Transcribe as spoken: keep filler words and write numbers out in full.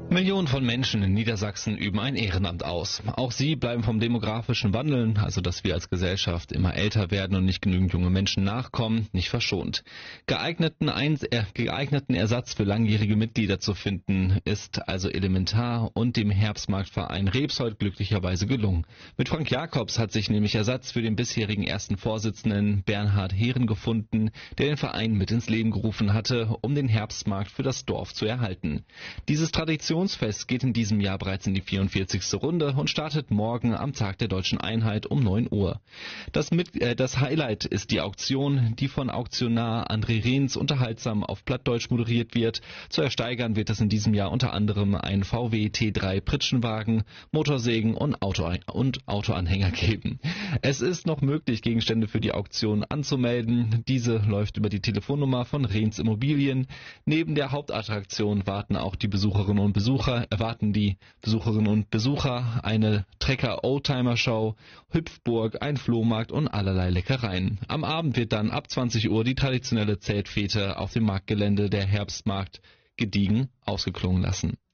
Millionen von Menschen in Niedersachsen üben ein Ehrenamt aus. Auch sie bleiben vom demografischen Wandel, also dass wir als Gesellschaft immer älter werden und nicht genügend junge Menschen nachkommen, nicht verschont. Geeigneten, Ein äh, geeigneten Ersatz für langjährige Mitglieder zu finden, ist also elementar und dem Herbstmarktverein Rebsold glücklicherweise gelungen. Mit Frank Jakobs hat sich nämlich Ersatz für den bisherigen ersten Vorsitzenden Bernhard Heeren gefunden, der den Verein mit ins Leben gerufen hatte, um den Herbstmarkt für das Dorf zu erhalten. Dieses Tradition Fest geht in diesem Jahr bereits in die vierundvierzigste Runde und startet morgen am Tag der Deutschen Einheit um neun Uhr. Das, mit, äh, das Highlight ist die Auktion, die von Auktionar André Rehns unterhaltsam auf Plattdeutsch moderiert wird. Zu ersteigern wird es in diesem Jahr unter anderem ein V W T drei Pritschenwagen, Motorsägen und, Auto und Autoanhänger geben. Es ist noch möglich, Gegenstände für die Auktion anzumelden. Diese läuft über die Telefonnummer von Rehns Immobilien. Neben der Hauptattraktion warten auch die Besucherinnen und Besucher erwarten die Besucherinnen und Besucher eine Trecker-Oldtimer-Show, Hüpfburg, ein Flohmarkt und allerlei Leckereien. Am Abend wird dann ab zwanzig Uhr die traditionelle Zeltfete auf dem Marktgelände der Herbstmarkt gediegen ausgeklungen lassen.